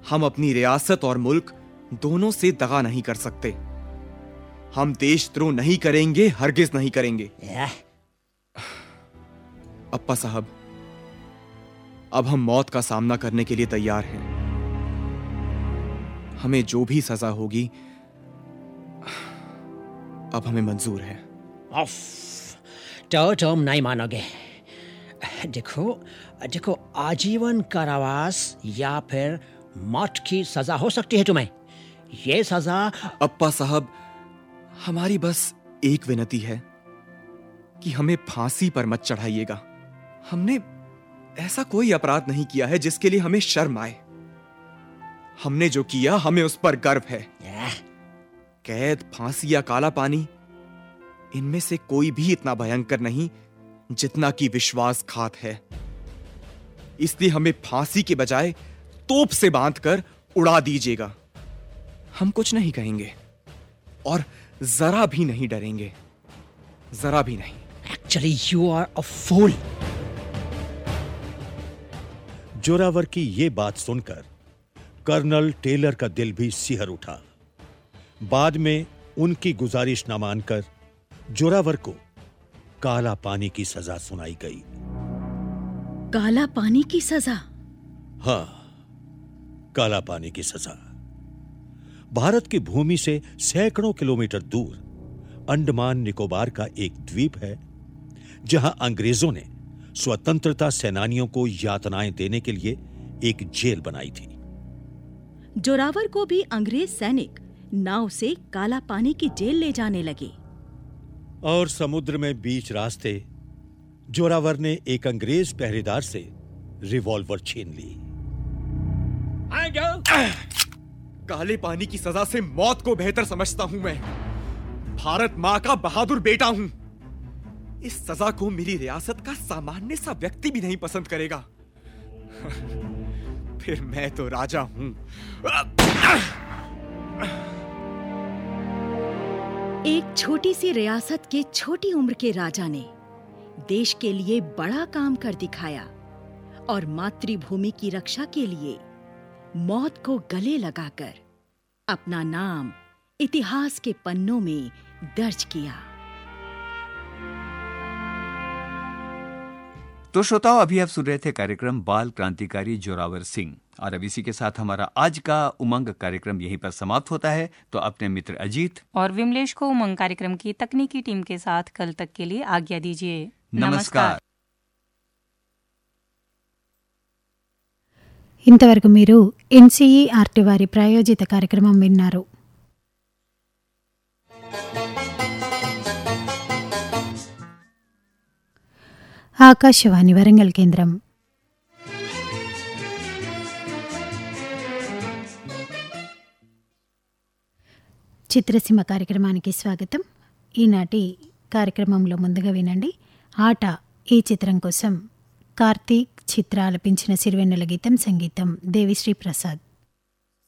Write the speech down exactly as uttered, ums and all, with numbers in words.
हम अपनी रियासत और मुल्क दोनों से दगा नहीं कर सकते। हम देशद्रोह नहीं करेंगे, हरगिज नहीं करेंगे। अप्पा साहब, अब हम मौत का सामना करने के लिए तैयार हैं। हमें जो भी सजा होगी अब हमें मंजूर है। तो तुम नहीं मानोगे। देखो देखो आजीवन कारावास या फिर मौत की सजा हो सकती है तुम्हें। ये सजा। अप्पा साहब, हमारी बस एक विनती है कि हमें फांसी पर मत चढ़ाइएगा। हमने ऐसा कोई अपराध नहीं किया है जिसके लिए हमें शर्म आए। हमने जो किया हमें उस पर गर्व है। कैद, फांसी या काला पानी, इनमें से कोई भी इतना भयंकर नहीं जितना कि विश्वासघात है। इसलिए हमें फांसी के बजाय तोप से बांधकर उड़ा दीजिएगा। हम कुछ नहीं कहेंगे और जरा भी नहीं डरेंगे, जरा भी नहीं। Actually, you are a fool. Zorawar की ये बात सुनकर कर्नल टेलर का दिल भी सिहर उठा। बाद में उनकी गुजारिश न मानकर जोरावर को काला पानी की सजा सुनाई गई। काला पानी की सजा? हाँ, काला पानी की सजा। भारत की भूमि से सैकड़ों किलोमीटर दूर अंडमान निकोबार का एक द्वीप है जहां अंग्रेजों ने स्वतंत्रता सेनानियों को यातनाएं देने के लिए एक जेल बनाई थी। जोरावर को भी अंग्रेज सैनिक नाव से काला पानी की जेल ले जाने लगे और समुद्र में बीच रास्ते जोरावर ने एक अंग्रेज पहरेदार से रिवॉल्वर छीन ली। काले पानी की सजा से मौत को बेहतर समझता हूं मैं। भारत मां का बहादुर बेटा हूं। इस सजा को मेरी रियासत का सामान्य सा व्यक्ति भी नहीं पसंद करेगा। फिर मैं तो राजा हूं। एक छोटी सी रियासत के छोटी उम्र के राजा ने देश के लिए बड़ा काम कर दिखाया और मातृभूमि की रक्षा के लिए मौत को गले लगाकर अपना नाम इतिहास के पन्नों में दर्ज किया। तो श्रोताओं, अभी आप सुन रहे थे कार्यक्रम बाल क्रांतिकारी जोरावर सिंह, और अब इसी के साथ हमारा आज का उमंग कार्यक्रम यहीं पर समाप्त होता है। तो अपने मित्र अजीत और विमलेश को उमंग कार्यक्रम की तकनीकी टीम के साथ कल तक के लिए आज्ञा दीजिए। नमस्कार। ఇంతవరకు మీరు ఎన్సీఈఆర్టీ వారి ప్రాయోజిత కార్యక్రమం విన్నారు. ఆకాశవాణి వరంగల్ కేంద్రం. చిత్రసీమ కార్యక్రమానికి స్వాగతం. ఈనాటి కార్యక్రమంలో ముందుగా వినండి ఆట ఈ చిత్రం కోసం కార్తీక్ చిత్ర ఆలపించిన సిరివెన్నెల గీతం, సంగీతం దేవిశ్రీ ప్రసాద్.